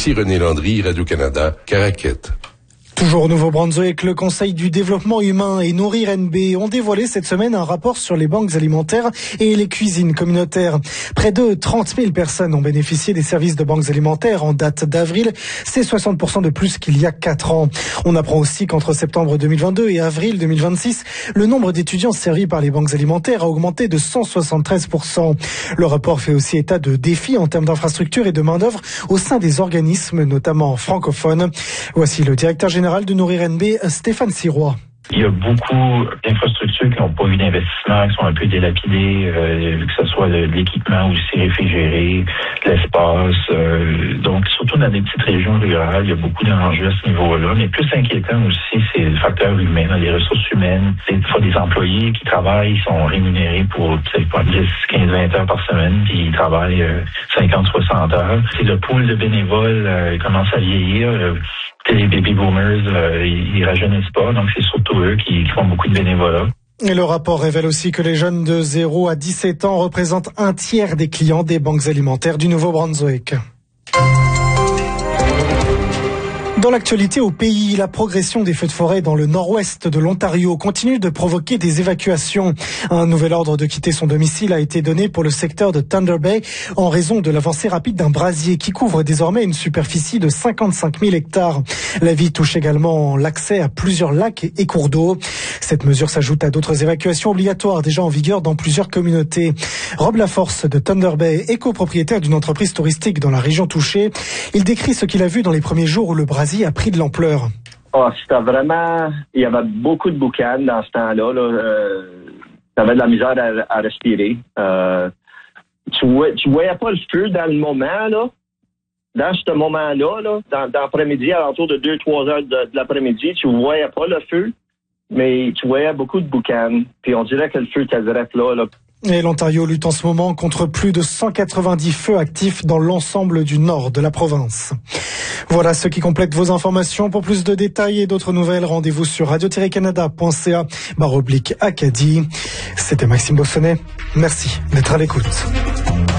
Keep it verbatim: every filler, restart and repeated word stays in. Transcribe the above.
Ici René Landry, Radio-Canada, Caraquette. Toujours au Nouveau-Brunswick, le Conseil du développement humain et Nourrir N B ont dévoilé cette semaine un rapport sur les banques alimentaires et les cuisines communautaires. Près de trente mille personnes ont bénéficié des services de banques alimentaires en date d'avril. C'est soixante pour cent de plus qu'il y a quatre ans. On apprend aussi qu'entre septembre deux mille vingt-deux et avril deux mille vingt-six, le nombre d'étudiants servis par les banques alimentaires a augmenté de cent soixante-treize pour cent. Le rapport fait aussi état de défis en termes d'infrastructures et de main-d'œuvre au sein des organismes, notamment francophones. Voici le directeur général de Nourrir N B, Stéphane Sirois. Il y a beaucoup d'infrastructures qui n'ont pas eu d'investissement, qui sont un peu délapidées, euh, que ce soit de, de l'équipement aussi réfrigéré, de l'espace. Euh, donc, surtout dans des petites régions rurales, il y a beaucoup d'enjeux à ce niveau-là. Mais plus inquiétant aussi, c'est le facteur humain, dans les ressources humaines. C'est des fois des employés qui travaillent, ils sont rémunérés pour peut-être pas dix, quinze, vingt heures par semaine, puis ils travaillent euh, cinquante, soixante heures. C'est le pool de bénévoles euh, commence à vieillir. Euh, Les baby boomers, euh, ils, ils rajeunissent pas, donc c'est surtout eux qui, qui font beaucoup de bénévolat. Et le rapport révèle aussi que les jeunes de zéro à dix-sept ans représentent un tiers des clients des banques alimentaires du Nouveau-Brunswick. Dans l'actualité au pays, la progression des feux de forêt dans le nord-ouest de l'Ontario continue de provoquer des évacuations. Un nouvel ordre de quitter son domicile a été donné pour le secteur de Thunder Bay en raison de l'avancée rapide d'un brasier qui couvre désormais une superficie de cinquante-cinq mille hectares. L'avis touche également l'accès à plusieurs lacs et cours d'eau. Cette mesure s'ajoute à d'autres évacuations obligatoires déjà en vigueur dans plusieurs communautés. Rob Laforce de Thunder Bay est copropriétaire d'une entreprise touristique dans la région touchée. Il décrit ce qu'il a vu dans les premiers jours où le brasier a pris de l'ampleur. Oh, c'était vraiment... Il y avait beaucoup de boucan dans ce temps-là. Là. Euh, t'avais de la misère à, à respirer. Euh, tu, vois, tu voyais pas le feu dans le moment, là. Dans ce moment-là, là, dans, dans l'après-midi, à l'entour de deux trois heures de, de l'après-midi, tu voyais pas le feu, mais tu voyais beaucoup de boucan. Puis on dirait que le feu était direct là, là. Et l'Ontario lutte en ce moment contre plus de cent quatre-vingt-dix feux actifs dans l'ensemble du nord de la province. Voilà ce qui complète vos informations. Pour plus de détails et d'autres nouvelles, rendez-vous sur radio tiret canada point c a barre oblique Acadie. C'était Maxime Bossonnet. Merci d'être à l'écoute.